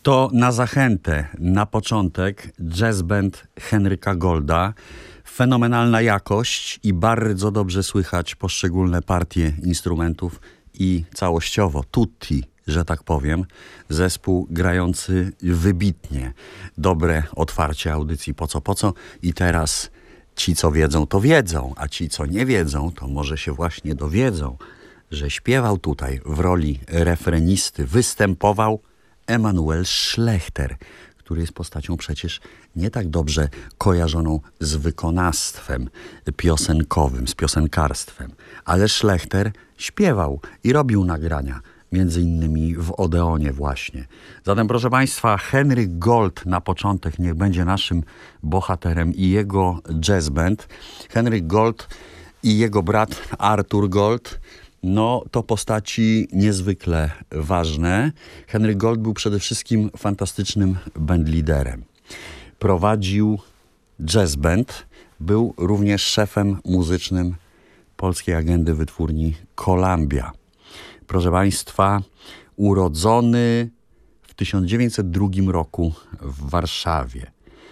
To na zachętę, na początek jazz band Henryka Golda. Fenomenalna jakość i bardzo dobrze słychać poszczególne partie instrumentów i całościowo tutti, że tak powiem, zespół grający wybitnie. Dobre otwarcie audycji po co. I teraz ci, co wiedzą, to wiedzą, a ci, co nie wiedzą, to może się właśnie dowiedzą, że śpiewał tutaj w roli refrenisty, występował Emanuel Szlechter, który jest postacią przecież nie tak dobrze kojarzoną z wykonawstwem piosenkowym, z piosenkarstwem. Ale Szlechter śpiewał i robił nagrania, między innymi w Odeonie właśnie. Zatem, proszę Państwa, Henryk Gold na początek niech będzie naszym bohaterem i jego jazz band. Henryk Gold i jego brat Artur Gold, no to postaci niezwykle ważne. Henryk Gold był przede wszystkim fantastycznym bandliderem. Prowadził jazz band, był również szefem muzycznym polskiej agendy wytwórni Columbia. Proszę Państwa, urodzony w 1902 roku w Warszawie.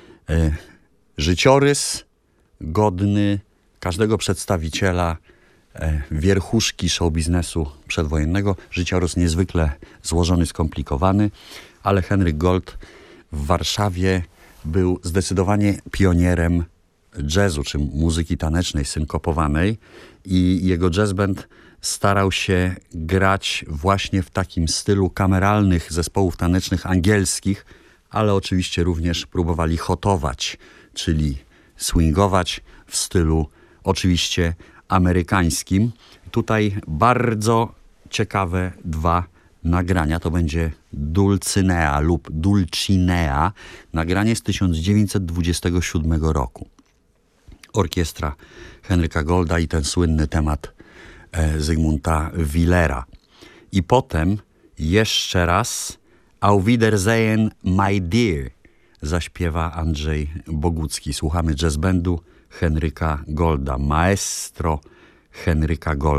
Życiorys godny każdego przedstawiciela wierchuszki show biznesu przedwojennego. Życiorys niezwykle złożony, skomplikowany, ale Henryk Gold w Warszawie był zdecydowanie pionierem jazzu, czy muzyki tanecznej, synkopowanej, i jego jazz band starał się grać właśnie w takim stylu kameralnych zespołów tanecznych angielskich, ale oczywiście również próbowali hotować, czyli swingować w stylu oczywiście amerykańskim. Tutaj bardzo ciekawe dwa nagrania. To będzie Dulcinea lub Dulcinea, nagranie z 1927 roku. Orkiestra Henryka Golda i ten słynny temat Zygmunta Willera. I potem jeszcze raz Auf Wiedersehen, my dear, zaśpiewa Andrzej Bogucki. Słuchamy jazz bandu Henryka Golda, maestro Henryka Golda.